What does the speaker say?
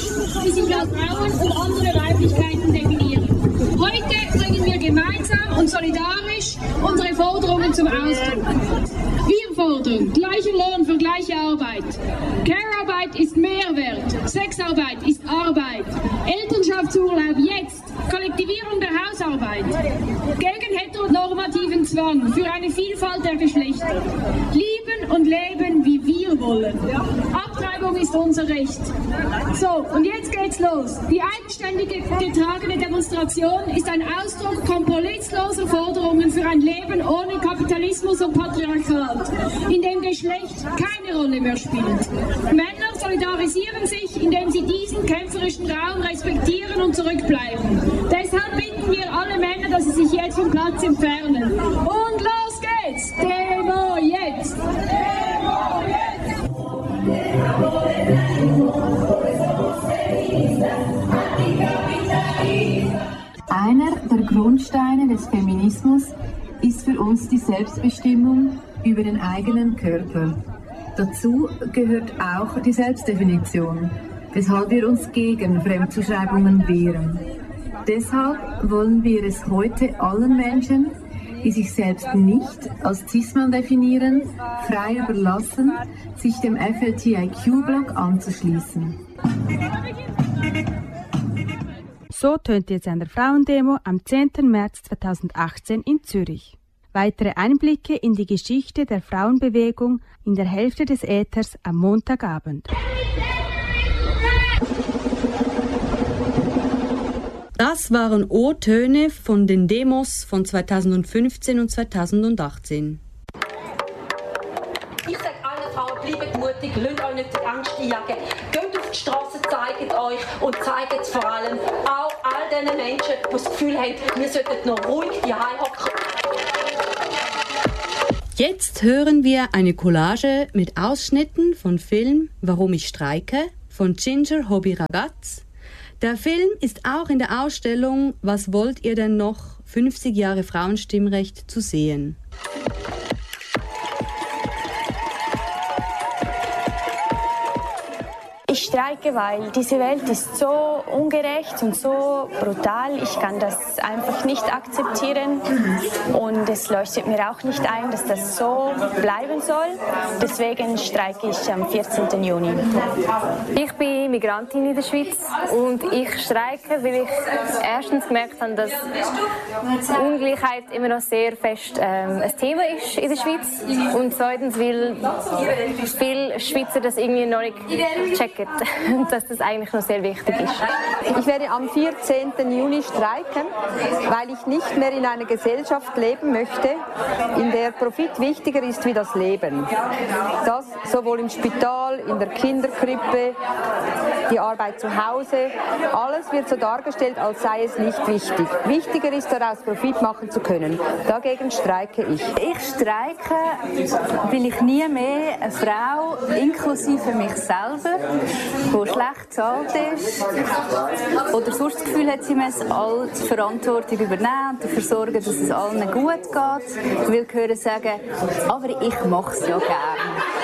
die sich als Frauen und andere Weiblichkeiten definieren. Heute bringen wir gemeinsam und solidarisch unsere Forderungen zum Ausdruck. Wir fordern gleichen Lohn für gleiche Arbeit. Care-Arbeit ist Mehrwert. Sexarbeit ist Arbeit. Elternschaftsurlaub jetzt. Kollektivierung der Hausarbeit. Gegen heteronormativen Zwang für eine Vielfalt der Geschlechter. Lieben und leben, wie wir wollen. Abtreibung ist unser Recht. So, und jetzt geht's los. Die eigenständige getragene Demonstration ist ein Ausdruck kompromissloser Forderungen für ein Leben ohne Kapitalismus und Patriarchat, in dem Geschlecht keine Rolle mehr spielt. Männer solidarisieren sich, indem sie diesen kämpferischen Raum respektieren und zurückbleiben. Deshalb bitten wir alle Männer, dass sie sich jetzt vom Platz entfernen. Und los geht's! Demo jetzt! Demo jetzt! Einer der Grundsteine des Feminismus ist für uns die Selbstbestimmung über den eigenen Körper. Dazu gehört auch die Selbstdefinition, weshalb wir uns gegen Fremdzuschreibungen wehren. Deshalb wollen wir es heute allen Menschen, die sich selbst nicht als Cis-Mann definieren, frei überlassen, sich dem FLTIQ-Blog anzuschließen. So tönt jetzt an der Frauendemo am 10. März 2018 in Zürich. Weitere Einblicke in die Geschichte der Frauenbewegung in der Hälfte des Äthers am Montagabend. Das waren O-Töne von den Demos von 2015 und 2018. Ich sage allen Frauen, bleibt mutig, lasst euch nicht die Angst einjagen. Geht auf die Straße, zeigt euch und zeigt es vor allem auch all diesen Menschen, die das Gefühl haben, wir sollten noch ruhig die hocken. Jetzt hören wir eine Collage mit Ausschnitten von Film Warum ich streike von Ginger Hobby Ragazz. Der Film ist auch in der Ausstellung Was wollt ihr denn noch? 50 Jahre Frauenstimmrecht zu sehen. Ich streike, weil diese Welt ist so ungerecht und so brutal. Ich kann das einfach nicht akzeptieren und es leuchtet mir auch nicht ein, dass das so bleiben soll. Deswegen streike ich am 14. Juni. Ich bin Migrantin in der Schweiz und ich streike, weil ich erstens gemerkt habe, dass Ungleichheit immer noch sehr fest ein Thema ist in der Schweiz und zweitens, weil viele Schweizer das irgendwie noch nicht checken, dass das eigentlich noch sehr wichtig ist. Ich werde am 14. Juni streiken, weil ich nicht mehr in einer Gesellschaft leben möchte, in der Profit wichtiger ist wie das Leben. Das sowohl im Spital, in der Kinderkrippe, die Arbeit zu Hause, alles wird so dargestellt, als sei es nicht wichtig. Wichtiger ist daraus Profit machen zu können. Dagegen streike ich. Ich streike, weil ich nie mehr eine Frau, inklusive mich selber, die schlecht bezahlt ist oder sonst das Gefühl hat, sie müsse all die Verantwortung übernehmen und dafür sorgen, dass es allen gut geht. Ich will hören sagen, aber ich mache es ja gerne.